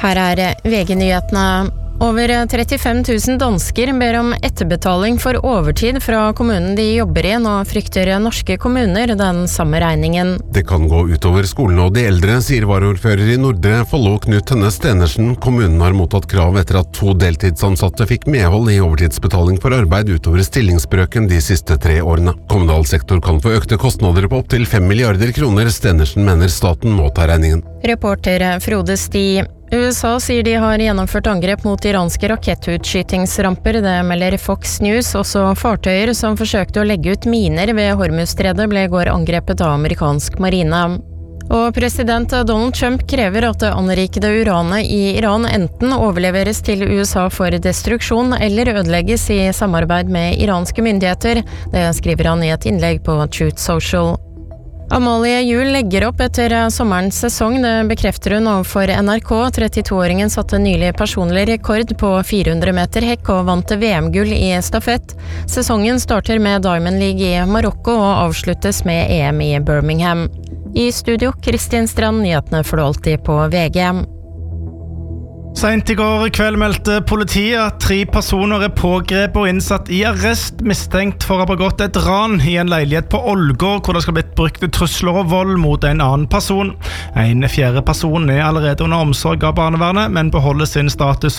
Her VG-nyhetene. Over 35 000 dansker ber om etterbetaling for overtid fra kommunen de jobber i, og frykter norske kommuner den samme regningen. Det kan gå utover skolene og de eldre, sier varaordfører i Nordre Follo Knut Tønne Stenersen. Kommunen har mottatt krav etter at 2 deltidsansatte fikk medhold i overtidsbetaling for arbeid utover stillingsbrøken de siste 3 årene. Kommunal sektor kan få økte kostnader på opp til 5 milliarder kroner. Stenersen mener staten må ta regningen. Reporter Frode Sti. USA sier de har gjennomført angrep mot iranske rakettutskytingsramper. Det melder Fox News. Også fartøyer som forsøkte å legge ut miner ved Hormuzstredet ble i går angrepet av amerikansk marine. Og president Donald Trump krever at det anrikede uranet i Iran enten overleveres til USA for destruksjon eller ødelegges i samarbeid med iranske myndigheter. Det skriver han i et innlegg på Truth Social. Amalie Juel legger opp etter sommerens sesong, det bekrefter hun overfor NRK. 32-åringen satte nylig personlig rekord på 400 meter hekk og vant VM-gull i stafett. Sesongen starter med Diamond League i Marokko og avsluttes med EM i Birmingham. I studio, Kristin Strand, nyhetene får du alltid på VG. Sent i går kveld meldte politiet at 3 personer pågrepet og innsatt i arrest mistenkt for å ha begått et ran i en leilighet på Ålgård, hvor det skal blitt brukt trusler og vold mot en annen person. En 4. person allerede under omsorg av barnevernet, men beholder sin status